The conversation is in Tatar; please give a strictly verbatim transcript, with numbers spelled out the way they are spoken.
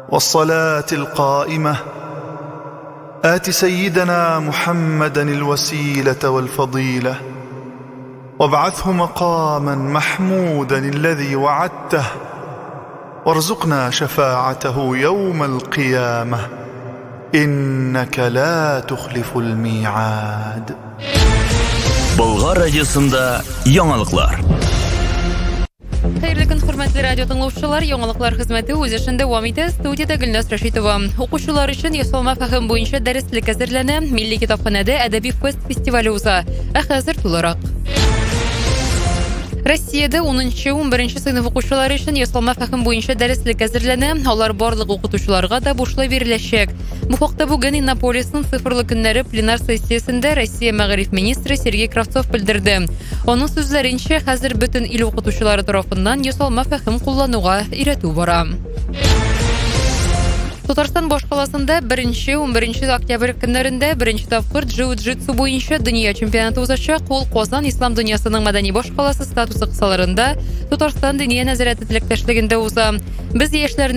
والصلاة القائمة آت سيدنا محمدا الوسيلة والفضيلة وابعثه مقاما محمودا الذي وعدته وارزقنا شفاعته يوم القيامة إنك لا تخلف الميعاد. Болгар радиосында яңалыклар. Хәерле көн, хөрмәтле радио тыңлаучылар, яңалыклар хезмәте үз эшендә дәвам итә. Студиядә Гөлназ Рәшитова. Укучылар өчен ясалма фәһем буенча дәреслек әзерләнә. Милли китапханәдә әдәби фест фестивале уза. Ә хәзер тулырак. Россиядә унынчы-унберенче сыйныф укучылары өчен ясалма фәһем буенча дәреслек әзерләнә. Алар барлык укытучыларга да бушлай биреләчәк. Бу хакта бүген Иннополисның цифрлы көннәре пленар сессиясендә Россия мәгариф министры Сергей Кравцов белдерде. Аның сүзләренчә, хәзер бөтен ил укытучылары тарафыннан ясалма фәһем куллануга өйрәтү бара. Татарстан башкаласында беренче-унберенче октябрь көннәрендә беренче тапкыр джиу-джитсу буенча дөнья чемпионаты узачак. Ул Казан ислам дөньясының мәдәни башкаласы статусы кысаларында Татарстан дини нәзарәте теләктәшлегендә уза. Без яшьләрне